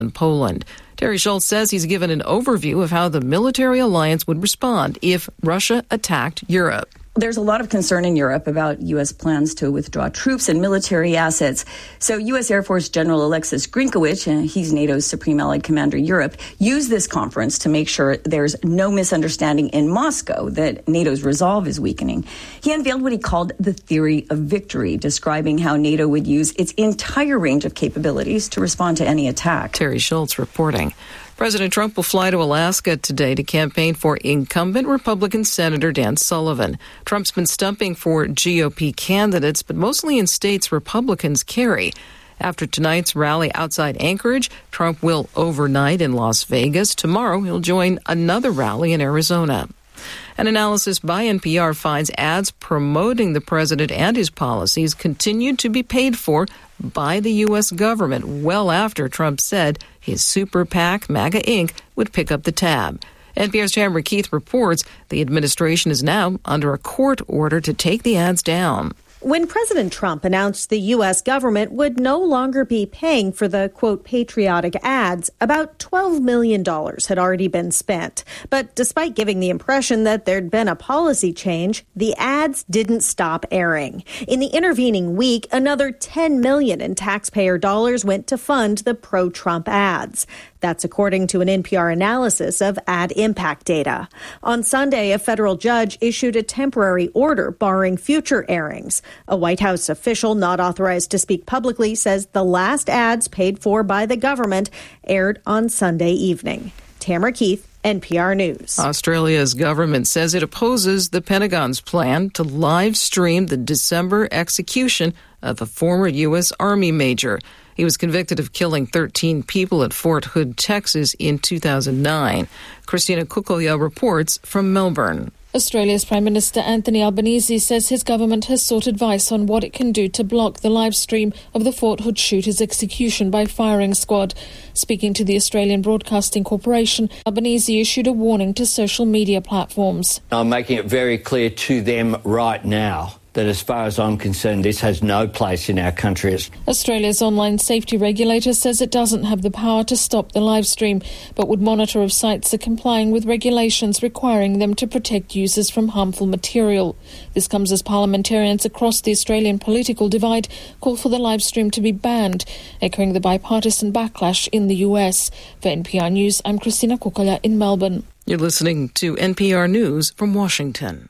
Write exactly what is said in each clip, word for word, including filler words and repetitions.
in Poland. Terry Schultz says he's given an overview of how the military alliance would respond if Russia attacked Europe. There's a lot of concern in Europe about U S plans to withdraw troops and military assets. So U S Air Force General Alexis Grinkowicz, uh, he's NATO's Supreme Allied Commander Europe, used this conference to make sure there's no misunderstanding in Moscow that NATO's resolve is weakening. He unveiled what he called the theory of victory, describing how NATO would use its entire range of capabilities to respond to any attack. Terry Schultz reporting. President Trump will fly to Alaska today to campaign for incumbent Republican Senator Dan Sullivan. Trump's been stumping for G O P candidates, but mostly in states Republicans carry. After tonight's rally outside Anchorage, Trump will overnight in Las Vegas. Tomorrow, he'll join another rally in Arizona. An analysis by N P R finds ads promoting the president and his policies continued to be paid for by the U S government well after Trump said his super PAC, MAGA Incorporated, would pick up the tab. N P R's Tamara Keith reports the administration is now under a court order to take the ads down. When President Trump announced the U S government would no longer be paying for the, quote, patriotic ads, about twelve million dollars had already been spent. But despite giving the impression that there'd been a policy change, the ads didn't stop airing. In the intervening week, another ten million dollars in taxpayer dollars went to fund the pro-Trump ads. That's according to an N P R analysis of ad impact data. On Sunday, a federal judge issued a temporary order barring future airings. A White House official not authorized to speak publicly says the last ads paid for by the government aired on Sunday evening. Tamara Keith, N P R News. Australia's government says it opposes the Pentagon's plan to live stream the December execution of a former U S Army major. He was convicted of killing thirteen people at Fort Hood, Texas in two thousand nine. Christina Kukoya reports from Melbourne. Australia's Prime Minister Anthony Albanese says his government has sought advice on what it can do to block the live stream of the Fort Hood shooter's execution by firing squad. Speaking to the Australian Broadcasting Corporation, Albanese issued a warning to social media platforms. I'm making it very clear to them right now that as far as I'm concerned, this has no place in our country. Australia's online safety regulator says it doesn't have the power to stop the live stream, but would monitor if sites are complying with regulations requiring them to protect users from harmful material. This comes as parliamentarians across the Australian political divide call for the live stream to be banned, echoing the bipartisan backlash in the U S. For N P R News, I'm Christina Kukoya in Melbourne. You're listening to N P R News from Washington.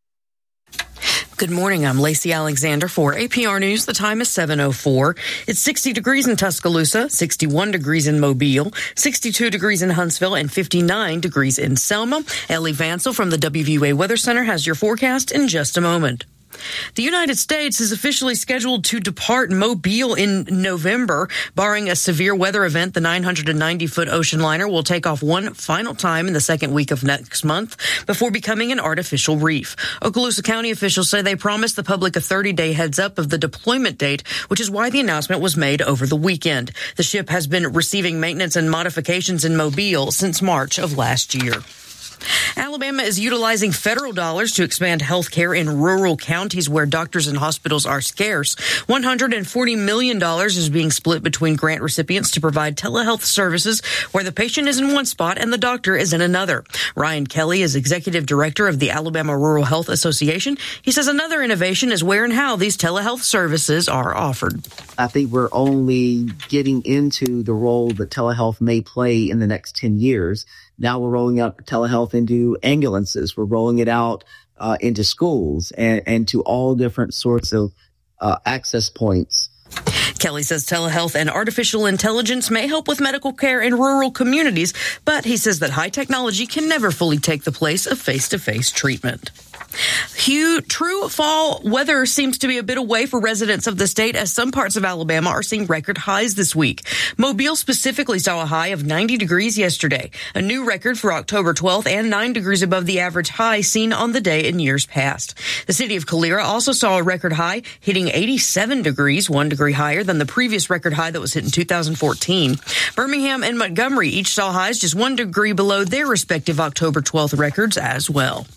Good morning. I'm Lacey Alexander for A P R News. The time is seven oh four. It's sixty degrees in Tuscaloosa, sixty-one degrees in Mobile, sixty-two degrees in Huntsville, and fifty-nine degrees in Selma. Ellie Vansel from the W V U A Weather Center has your forecast in just a moment. The United States is officially scheduled to depart Mobile in November. Barring a severe weather event, the nine hundred ninety foot ocean liner will take off one final time in the second week of next month before becoming an artificial reef. Okaloosa County officials say they promised the public a thirty day heads up of the deployment date, which is why the announcement was made over the weekend. The ship has been receiving maintenance and modifications in Mobile since March of last year. Alabama is utilizing federal dollars to expand health care in rural counties where doctors and hospitals are scarce. one hundred forty million dollars is being split between grant recipients to provide telehealth services where the patient is in one spot and the doctor is in another. Ryan Kelly is executive director of the Alabama Rural Health Association. He says another innovation is where and how these telehealth services are offered. I think we're only getting into the role that telehealth may play in the next ten years. Now we're rolling out telehealth into ambulances. We're rolling it out uh, into schools and, and to all different sorts of uh, access points. Kelly says telehealth and artificial intelligence may help with medical care in rural communities, but he says that high technology can never fully take the place of face-to-face treatment. Hugh, true fall weather seems to be a bit away for residents of the state as some parts of Alabama are seeing record highs this week. Mobile specifically saw a high of ninety degrees yesterday, a new record for October twelfth and nine degrees above the average high seen on the day in years past. The city of Calera also saw a record high, hitting eighty-seven degrees, one degree higher than the previous record high that was hit in two thousand fourteen. Birmingham and Montgomery each saw highs just one degree below their respective October twelfth records as well.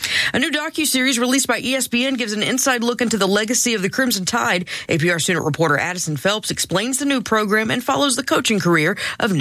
A new docuseries released by E S P N gives an inside look into the legacy of the Crimson Tide. A P R student reporter Addison Phelps explains the new program and follows the coaching career of